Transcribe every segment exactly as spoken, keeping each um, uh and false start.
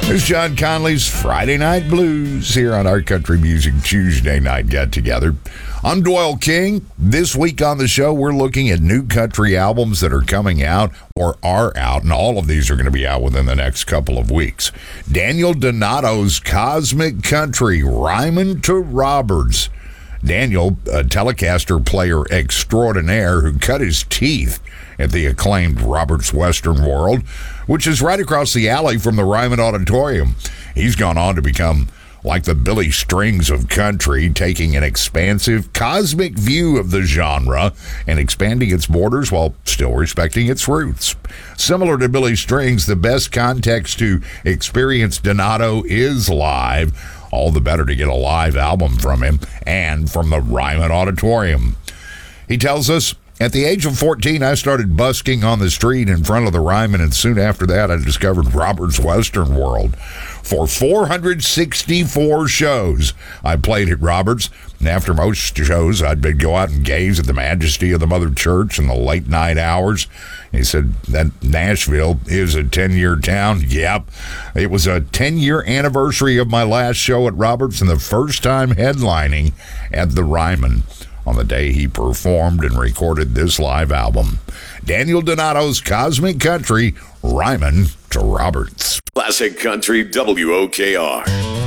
There's John Conley's Friday Night Blues here on our Country Music Tuesday Night Get Together. I'm Doyle King. This week on the show, we're looking at new country albums that are coming out or are out, and all of these are going to be out within the next couple of weeks. Daniel Donato's Cosmic Country, Ryman to Roberts. Daniel, a Telecaster player extraordinaire who cut his teeth at the acclaimed Roberts Western World, which is right across the alley from the Ryman Auditorium. He's gone on to become like the Billy Strings of country, taking an expansive, cosmic view of the genre and expanding its borders while still respecting its roots. Similar to Billy Strings, the best context to experience Donato is live. All the better to get a live album from him and from the Ryman Auditorium. He tells us, at the age of fourteen, I started busking on the street in front of the Ryman, and soon after that, I discovered Roberts Western World. For four hundred sixty-four shows, I played at Roberts, and after most shows, I'd been go out and gaze at the majesty of the Mother Church in the late night hours. He said that Nashville is a ten-year town. Yep. It was a ten-year anniversary of my last show at Roberts and the first time headlining at the Ryman on the day he performed and recorded this live album. Daniel Donato's Cosmic Country, Ryman to Roberts. Classic Country W O K R.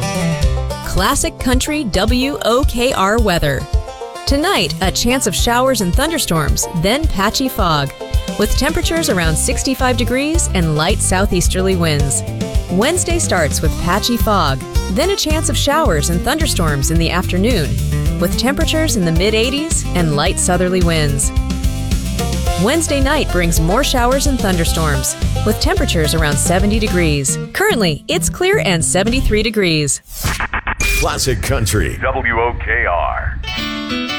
Classic Country W O K R weather. Tonight, a chance of showers and thunderstorms, then patchy fog, with temperatures around sixty-five degrees and light southeasterly winds. Wednesday starts with patchy fog, then a chance of showers and thunderstorms in the afternoon, with temperatures in the mid-eighties and light southerly winds. Wednesday night brings more showers and thunderstorms, with temperatures around seventy degrees. Currently, it's clear and seventy-three degrees. Classic Country W O K R.